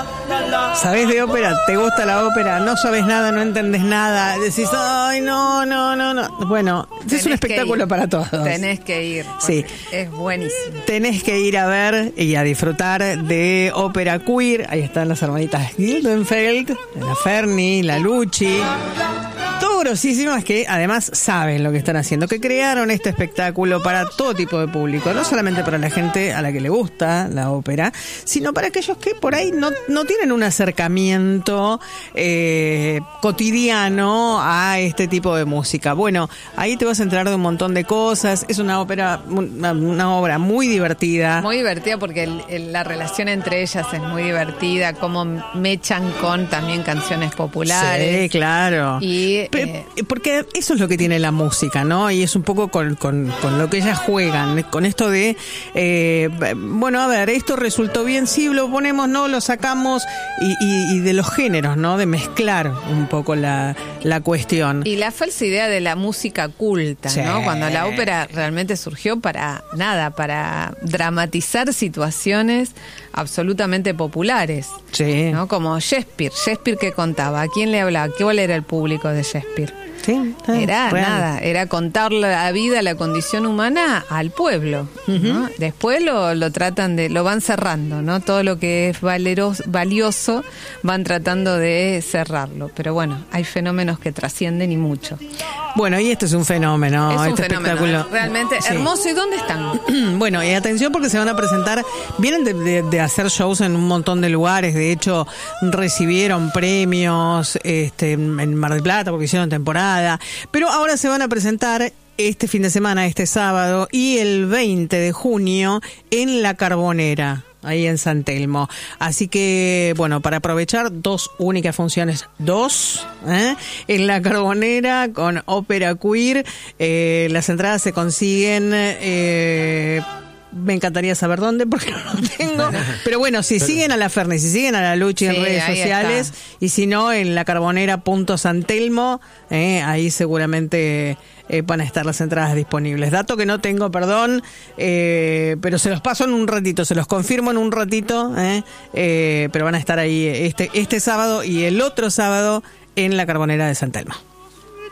¿Sabés de ópera? ¿Te gusta la ópera? ¿No sabés nada? ¿No entendés nada? Decís, ay, no. Bueno, es un espectáculo para todos. Tenés que ir. Sí. Es buenísimo. Tenés que ir a ver y a disfrutar de ópera queer. Ahí están las hermanitas Gildenfeld, la Ferni, la Luchi. Todo grosísimas que además saben lo que están haciendo, que crearon este espectáculo para todo tipo de público, no solamente para la gente a la que le gusta la ópera, sino para aquellos que por ahí no tienen un acercamiento cotidiano a este tipo de música. Bueno, ahí te vas a enterar de un montón de cosas. Es una ópera, una obra muy divertida. Muy divertida porque la relación entre ellas es muy divertida, cómo mechan con también canciones populares. Sí, claro. Y porque eso es lo que tiene la música, ¿no? Y es un poco con lo que ellas juegan, con esto de, bueno, a ver, esto resultó bien, sí, lo ponemos, no, lo sacamos, y de los géneros, ¿no? De mezclar un poco la cuestión. Y la falsa idea de la música culta, sí, ¿no? Cuando la ópera realmente surgió para dramatizar situaciones absolutamente populares. Sí. ¿No? Como Shakespeare que contaba, ¿a quién le hablaba? ¿Cuál era el público de Shakespeare? Sí, Era contar la vida, la condición humana al pueblo, ¿no? Después lo tratan lo van cerrando, ¿no? Todo lo que es valioso van tratando de cerrarlo, pero bueno, hay fenómenos que trascienden y mucho. Bueno, y esto es un fenómeno, es un este fenómeno, espectáculo. Realmente sí. Hermoso. ¿Y dónde están? Bueno, y atención porque se van a presentar, vienen de hacer shows en un montón de lugares, de hecho recibieron premios en Mar del Plata porque hicieron temporada, pero ahora se van a presentar este fin de semana, este sábado y el 20 de junio en La Carbonera, ahí en San Telmo. Así que, bueno, para aprovechar, 2 únicas funciones, en La Carbonera con ópera queer. Las entradas se consiguen... me encantaría saber dónde, porque no lo tengo. Pero bueno, si siguen a la Ferni, si siguen a la Luchi en redes sociales, y si no, en lacarbonera.santelmo, ahí seguramente van a estar las entradas disponibles. Dato que no tengo, perdón, pero se los paso en un ratito, se los confirmo en un ratito, pero van a estar ahí este sábado y el otro sábado en La Carbonera de San Telmo.